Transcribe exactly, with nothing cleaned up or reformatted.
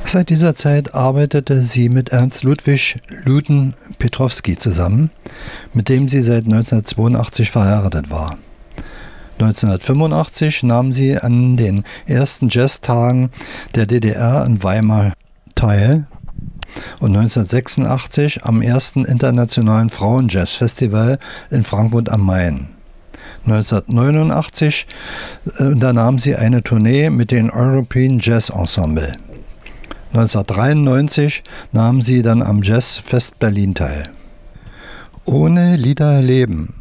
Seit dieser Zeit arbeitete sie mit Ernst Ludwig Luden-Petrowski zusammen, mit dem sie seit neunzehnhundertzweiundachtzig verheiratet war. neunzehnhundertfünfundachtzig nahm sie an den ersten Jazztagen der D D R in Weimar teil und neunzehnhundertsechsundachtzig am ersten Internationalen Frauen-Jazz-Festival in Frankfurt am Main. neunzehnhundertneunundachtzig unternahm sie eine Tournee mit dem European Jazz Ensemble. neunzehnhundertdreiundneunzig nahm sie dann am Jazzfest Berlin teil. Ohne Lieder leben